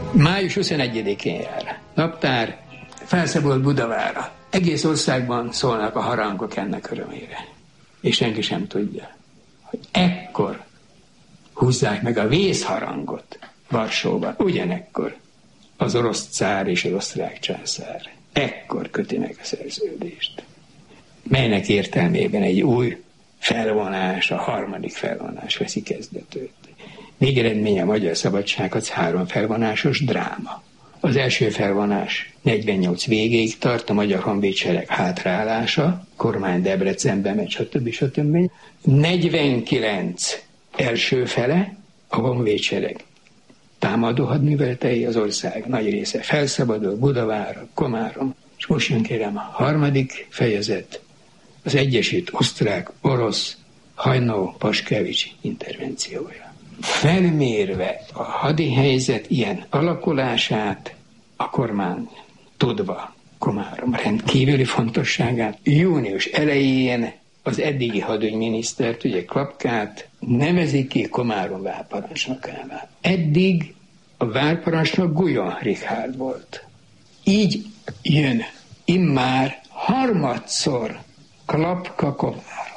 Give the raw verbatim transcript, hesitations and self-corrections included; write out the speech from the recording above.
május huszonegyedikén jár. Naptár, felszabadult Budavára. Egész országban szólnak a harangok ennek örömére. És senki sem tudja, hogy ekkor húzzák meg a vészharangot Varsóban. Ugyanekkor az orosz cár és az osztrák császár. Ekkor köti meg a szerződést. Melynek értelmében egy új felvonás, a harmadik felvonás veszi kezdetőt. Végeredménye a magyar szabadságharc három felvonásos dráma. Az első felvonás negyvennyolc végéig tart, a magyar honvédsereg hátrálása, kormány Debrecenbe megy, stb. stb. negyvenkilenc első fele a honvédsereg támadó hadműveletei, az ország nagy része felszabadul, Budavára, Komárom, és most jön kérem a harmadik fejezet, az egyesült osztrák, orosz, Hajnau-Paskevics intervenciója. Felmérve a hadi helyzet ilyen alakulását, a kormány tudva Komárom rendkívüli fontosságát, június elején az eddigi hadügyminisztert, ugye Klapkát nevezik ki Komárom várparancsnokává. Eddig a várparancsnok Guyon Richárd volt. Így jön immár harmadszor Klapka Komárom.